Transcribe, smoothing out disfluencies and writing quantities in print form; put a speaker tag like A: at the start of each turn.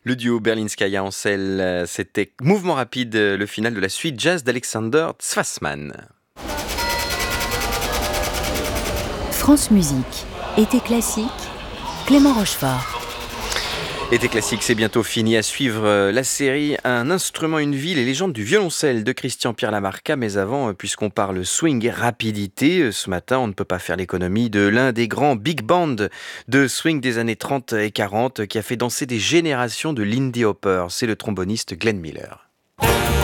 A: Le duo Berlinskaya-Ancel, c'était Mouvement rapide, le final de la suite jazz d'Alexander Zwassmann.
B: France Musique, été classique, Clément Rochefort.
A: Été classique, c'est bientôt fini. À suivre la série Un instrument, une vie, les légendes du violoncelle de Christian-Pierre Lamarca. Mais avant, puisqu'on parle swing et rapidité, ce matin, on ne peut pas faire l'économie de l'un des grands big bands de swing des années 30 et 40 qui a fait danser des générations de Lindy Hopper. C'est le tromboniste Glenn Miller.